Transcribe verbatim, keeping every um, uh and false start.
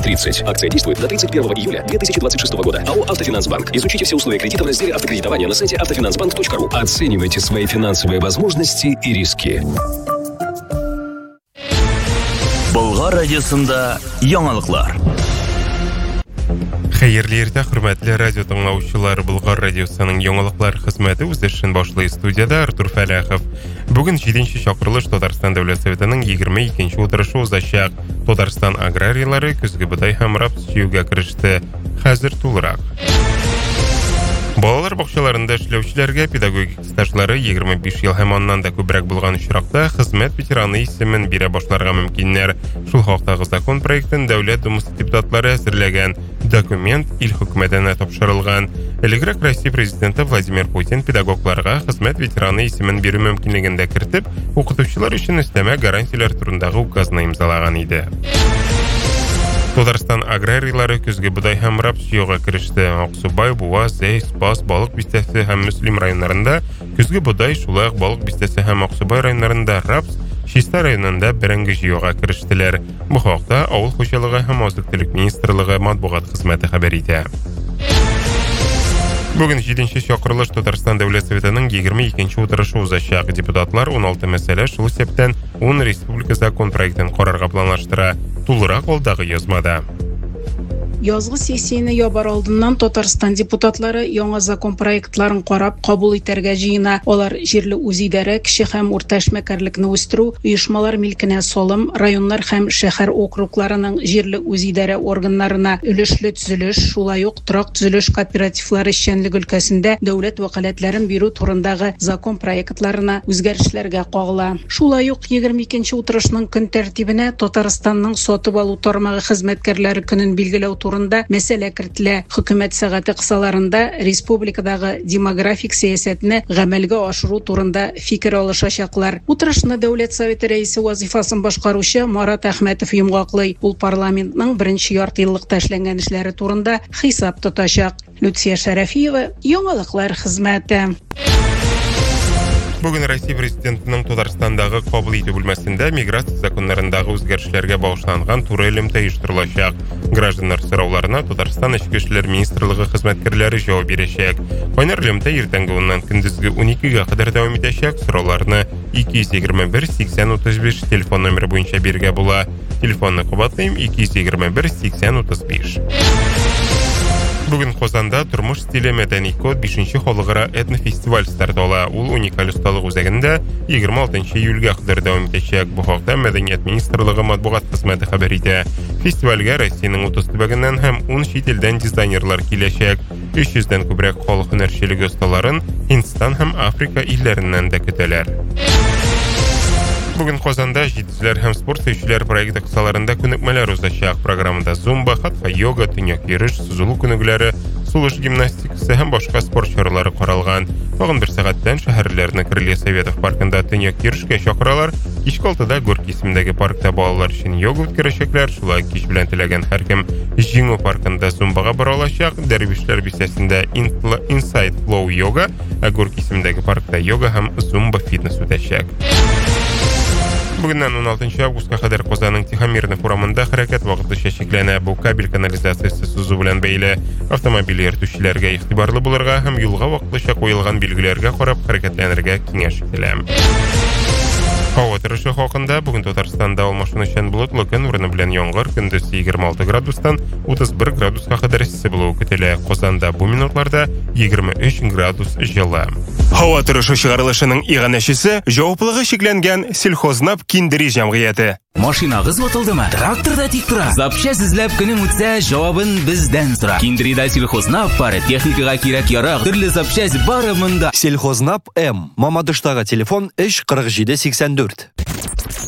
тридцать. Акция действует до тридцать первого июля две тысячи двадцать шестого года. АО «Автофинансбанк». Изучите все условия кредита в разделе автокредитования на сайте автофинансбанк точка ру. Оценивайте свои финансовые возможности и риски. Болгар радиосында яңалыклар. Хәерле иртә, хөрмәтле радио тыңлаучылар. Болгар радиосының яңалыклар хезмәте үз эшен башлый. Студияда Артур Фәләхов. Бүген җиденче чакырылыш Татарстан Дәүләт Советының егерме икенче утырышы узачак. Татарстан аграрийлары көзге бодай һәм рапс җыюга кереште. Хәзер тулырак. Балалар бакчаларында эшләүчеләргә педагогик стажлары егерме биш ел һәм аннан да күбрәк булган очракта хезмәт ветераны исемен бирә башларга мөмкиннәр. Шул хакта закон проектын Дәүләт Думасы депутатлары әзерләгән. Документ ил хөкүмәтенә тапшырылган. Элегрәк Россия президенты Владимир Путин педагогларга хезмәт ветераны исемен бирү мөмкинлеген дә кертеп, укытучылар өчен өстәмә гарантиялар турындагы указны имзалаган иде. Татарстан аграрийлары көзге бодай һәм рапс җыюга кереште. Аксубай, Буа, Зәй, Спас, Балык бистәсе һәм Мөслим районнарында көзге бодай, шулай ук Балык бистәсе һәм Аксубай районнарында рапс, Чиста районында бәрәңге җыюга керештеләр. Бу хакта Авыл хуҗалыгы һәм азык-төлек министрлыгы матбугат хезмәте хәбәр итә. Бүген җиденче чакырылыш Татарстан Дәүләт Советының егерме икенче утырышы узачак. Депутатлар он алты мәсьәлә шул сәптән ун республика закон проектын карарга планлаштыра. Тулырак алдагы язмада. Язгы сессияны ябар алдыннан Татарстан депутатлары яңа закон проектларын карап кабул итәргә җыена. Алар җирле үзидарә, кече һәм урта эшмәкәрлекне үстерү, оешмалар милкенә салым, районнар һәм шәһәр округларының җирле үзидарә органнарына өлешле төзелеш, шулай ук торак төзелеш кооперативлары эшчәнлеге өлкәсендә дәүләт вәкаләтләрен бирү турындагы закон проектларына үзгәрешләргә кагыла. Шулай ук егерме икенче утырышның көн тәртибенә Татарстанның сатып алу тармагы хезмәткәрләре көнен билгеләү турында мәсьәлә кертелә. Хөкүмәт сәгате кысаларында республикадагы демографик сәясәтне гамәлгә ашыру турында фикер алышачаклар. Утырышны Дәүләт Советы рәисе вазифасын башкаручы Марат Әхмәтов йомгаклый. Ул парламентның беренче яртыеллыкта эшләнгән эшләре турында хисап тотачак. Люция Шәрәфиева, яңалыклар хезмәте. Бүген Россия президентының Татарстандагы кабул итү бүлмәсендә миграция законнарындагы үзгәрешләргә багышланган туры элемтә оештырылачак. Гражданнар сорауларына Татарстан Эчке эшләр министрлыгы хезмәткәрләре җавап бирәчәк. Кайнар элемтә иртәнге уннан көндезге уникегә кадәр дәвам итәчәк. Сорауларны ике йөз егерме бер сиксән утыз биш телефон номеры буенча бирергә була. Телефонны кабатлыйм: ике йөз егерме бер сиксән утыз биш. Бүген Казанда тормыш стиле мәдәни код бишенче халыкара этнофестиваль старт ала. Ул уникаль осталык үзәгендә егерме алтынчы июльгә кадәр дәвам итәчәк. Бу хакта Мәдәният министрлыгы матбугат хезмәте хәбәр итә. Фестивальгә Россиянең утыз төбәгеннән һәм ун чит илдән дизайнерлар киләчәк. өч йөздән күбрәк халык һөнәрчелеге осталарын Һиндстан һәм Африка илләреннән дә көтәләр. Бүген Казанда җитезләр һәм спорт сөючеләр проекты кысаларында күнекмәләр узачак. Программада зумба, хатха йога, төньяк йөреш, сузылу күнегүләре, сулыш гимнастикасы һәм башка спорт чаралары каралган. Тагын бер сәгатьтән шәһәрләрне Крылья Советов паркында төньяк йөрешкә чакыралар. Кичке алтыда Горький исемендәге паркта балалар өчен йога үткәрәчәкләр. Шулай кич белән теләгән һәркем Җиңү паркында зумбага бара алачак. Дәрвишләр бистәсендә Inside Flow йога, ә Горький исемендәге паркта йога һәм зумба фитнес үтәчәк. Бүгеннән он алтынчы августка кадәр Казанның Тихомирный форумында хәрәкәт вакыты чәчәкләнә. Бу кабель канализациясе сузу белән бәйле. Автомобиль йөртүчеләргә игътибарлы булырга һәм юлга вакытлыча куелган билгеләргә карап хәрәкәтләнергә киңәш ителә. Һава торышы хакында бүген Татарстанда алмашынучан болытлы көн урыны белән яңгыр, көндез егерме алты градустан утыз бер градуска кадәр эссе булуы көтелә. Казанда бу минутларда егерме өч градус җылы. Һава торышы чыгарылышының иганәчесе җаваплылыгы шикләнгән Сельхознап Киндери җәмгыяте. Машинагыз ватылдымы? Тракторда тик тора. Запчасть эзләп көнең үтсә, җавабын бездән сора. Киндерида Сельхознап пары техникага кирәк ярак, төрле запчасть бары монда. Сельхознап М. Мамадыштагы телефон өч кырык җиде сиксән дүрт.